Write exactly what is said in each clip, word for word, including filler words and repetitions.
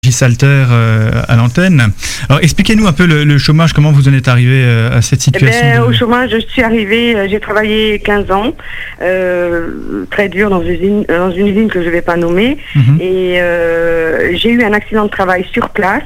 Salter euh, à l'antenne. Alors expliquez-nous un peu le, le chômage, comment vous en êtes arrivé euh, à cette situation. Eh ben, de... Au chômage, je suis arrivée, euh, j'ai travaillé quinze ans, euh, très dur dans une usine, dans une usine que je ne vais pas nommer, mm-hmm. et euh, j'ai eu un accident de travail sur place.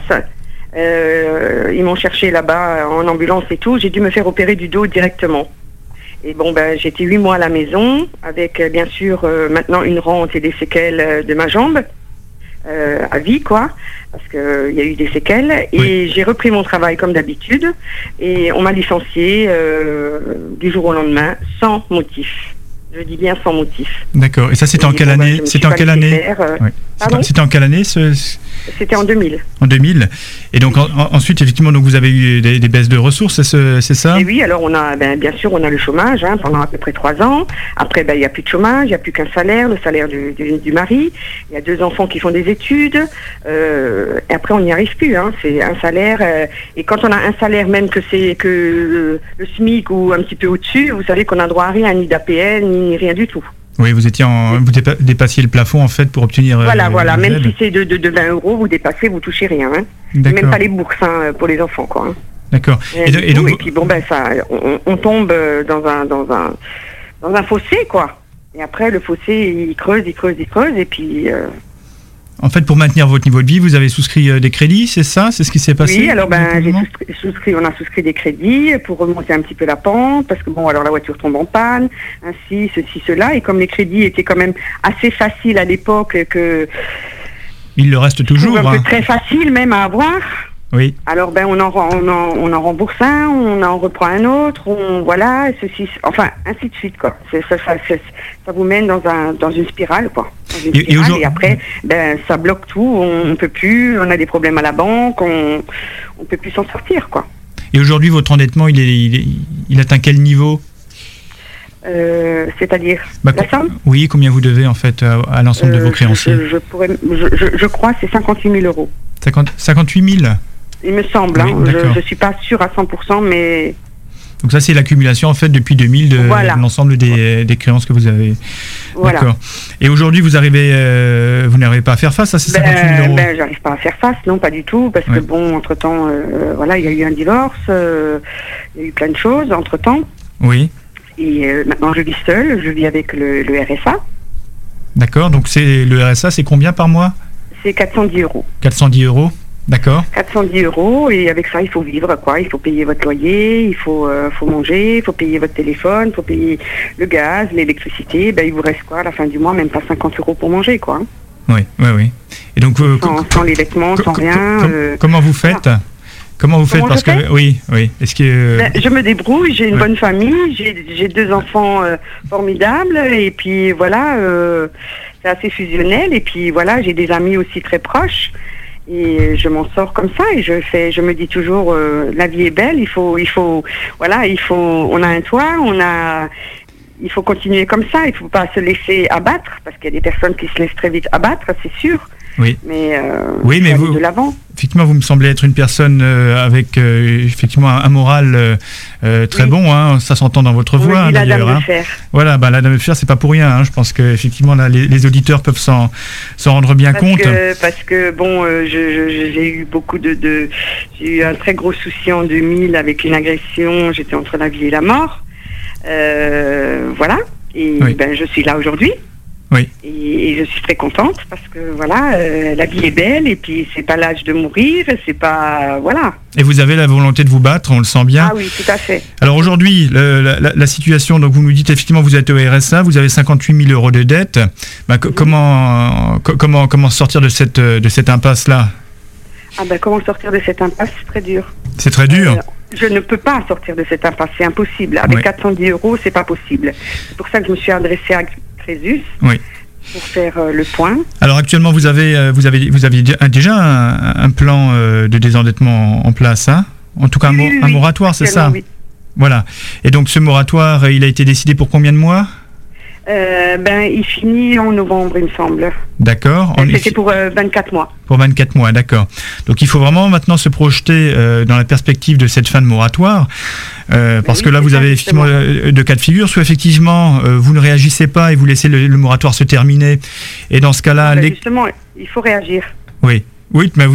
Euh, ils m'ont cherché là-bas en ambulance et tout, j'ai dû me faire opérer du dos directement. Et bon, ben, j'ai été huit mois à la maison, avec euh, bien sûr euh, maintenant une rente et des séquelles euh, de ma jambe. Euh, à vie quoi, parce qu'il euh, y a eu des séquelles, et oui. J'ai repris mon travail comme d'habitude et on m'a licencié euh, du jour au lendemain sans motif. Je dis bien sans motif. D'accord. Et ça c'était et en quelle bon, année bah, C'était en quelle année faire, euh... oui. C'était, c'était en quelle année ce... C'était en deux mille. En deux mille. Et donc en, en, ensuite effectivement donc vous avez eu des, des baisses de ressources, c'est, c'est ça? Et oui, alors on a ben, bien sûr on a le chômage hein, pendant à peu près trois ans. Après ben il y a plus de chômage, il y a plus qu'un salaire, le salaire du, du, du mari. Il y a deux enfants qui font des études. Euh, et après on n'y arrive plus. Hein, c'est un salaire. Euh, et quand on a un salaire même que c'est que le, le SMIC ou un petit peu au-dessus, vous savez qu'on a droit à rien, ni d'A P L, ni rien du tout. Oui, vous étiez en, vous dépa- dépassiez le plafond en fait pour obtenir. Voilà, euh, voilà. Même aides. si c'est de, de, de vingt euros, vous dépassez, vous touchez rien. Hein. Même pas les bourses hein, pour les enfants, quoi. Hein. D'accord. Et, et, de, et, donc, et puis bon ben ça, on, on tombe dans un dans un dans un fossé, quoi. Et après le fossé, il creuse, il creuse, il creuse, et puis. Euh, En fait, pour maintenir votre niveau de vie, vous avez souscrit euh, des crédits, c'est ça? C'est ce qui s'est passé? Oui, alors ben, j'ai souscrit, souscrit, on a souscrit des crédits pour remonter un petit peu la pente, parce que bon, alors la voiture tombe en panne, ainsi, ceci, cela, et comme les crédits étaient quand même assez faciles à l'époque, que... Il le reste toujours. Un hein. peu très facile même à avoir. Oui. Alors ben on en, on en, on en rembourse un, on en reprend un autre, on, voilà, ceci, enfin, ainsi de suite, quoi. C'est, ça, ça, c'est, ça vous mène dans, un, dans une spirale, quoi. Une et, spirale, et, et après, ben, ça bloque tout, on ne peut plus, on a des problèmes à la banque, on ne peut plus s'en sortir, quoi. Et aujourd'hui, votre endettement, il, est, il, est, il atteint quel niveau? Euh, c'est-à-dire bah, la somme? Oui, combien vous devez en fait à, à l'ensemble euh, de vos créanciers? je, je, pourrais, je, je, je crois que c'est cinquante-huit mille euros. cinquante, cinquante-huit mille? Il me semble, oui, hein, je ne suis pas sûre à cent pour cent, mais... Donc ça, c'est l'accumulation, en fait, depuis deux mille, de, voilà. de l'ensemble des, des créances que vous avez. Voilà. D'accord. Et aujourd'hui, vous arrivez, euh, vous n'arrivez pas à faire face à ces cinquante-huit mille euros? Ben, j'arrive pas à faire face, non, pas du tout, parce ouais. que bon, entre-temps, euh, voilà, il y a eu un divorce, euh, il y a eu plein de choses, entre-temps. Oui. Et euh, maintenant, je vis seule, je vis avec le, le R S A. D'accord, donc c'est, le R S A, c'est combien par mois? C'est quatre cent dix euros. quatre cent dix euros. D'accord. quatre cent dix euros, et avec ça, il faut vivre, quoi. Il faut payer votre loyer, il faut, euh, faut manger, il faut payer votre téléphone, il faut payer le gaz, l'électricité. Ben, il vous reste quoi à la fin du mois? Même pas cinquante euros pour manger, quoi. Oui, oui, oui. Et donc, euh, sans, co- sans les vêtements, co- sans co- rien. co- euh, comment vous faites voilà. Comment vous faites Comment Parce que fais oui, oui. Est-ce que euh... ben, je me débrouille, j'ai une ouais. bonne famille, j'ai, j'ai deux enfants euh, formidables, et puis voilà, euh, c'est assez fusionnel, et puis voilà, j'ai des amis aussi très proches. Et je m'en sors comme ça, et je fais, je me dis toujours, euh, la vie est belle, il faut, il faut, voilà, il faut, on a un toit, on a, il faut continuer comme ça, il faut pas se laisser abattre, parce qu'il y a des personnes qui se laissent très vite abattre, c'est sûr. Oui. Mais, euh, oui, mais vous, de l'avant. Effectivement, vous me semblez être une personne euh, avec euh, effectivement un, un moral euh, euh, très oui. bon. Hein, ça s'entend dans votre voix. On me dit hein, la dame hein. de fer. Voilà, bah, la dame de fer, c'est pas pour rien. Hein, je pense que effectivement, là, les, les auditeurs peuvent s'en, s'en rendre bien parce compte. Que, parce que bon, euh, je, je, j'ai eu beaucoup de, de, j'ai eu un très gros souci en deux mille avec une agression. J'étais entre la vie et la mort. Euh, voilà. Et oui. ben, je suis là aujourd'hui. Oui. Et, et je suis très contente parce que voilà, euh, la vie est belle, et puis c'est pas l'âge de mourir, c'est pas voilà. Et vous avez la volonté de vous battre, on le sent bien. Ah oui, tout à fait. Alors aujourd'hui, le, la, la situation, donc vous nous dites effectivement vous êtes au R S A, vous avez cinquante-huit mille euros de dette. Bah, mmh. Comment co- comment comment sortir de cette de cette impasse là? Ah ben comment sortir de cette impasse? C'est très dur. C'est très dur. Euh, Je ne peux pas sortir de cette impasse, c'est impossible. Avec oui. quatre cent dix euros, c'est pas possible. C'est pour ça que je me suis adressée à Crésus oui. pour faire euh, le point. Alors actuellement, vous avez, euh, vous avez, vous avez déjà un, un plan euh, de désendettement en place, hein? En tout cas, oui, un, oui, un moratoire, c'est ça? Oui. Voilà. Et donc ce moratoire, il a été décidé pour combien de mois? Euh, ben, il finit en novembre, il me semble. D'accord. C'était fi... pour euh, vingt-quatre mois. Pour vingt-quatre mois, d'accord. Donc il faut vraiment maintenant se projeter euh, dans la perspective de cette fin de moratoire, euh, parce oui, que là vous ça, avez effectivement euh, deux cas de figure. Soit effectivement euh, vous ne réagissez pas et vous laissez le, le moratoire se terminer, et dans ce cas-là... Ben, les... Justement, il faut réagir. Oui. Oui, mais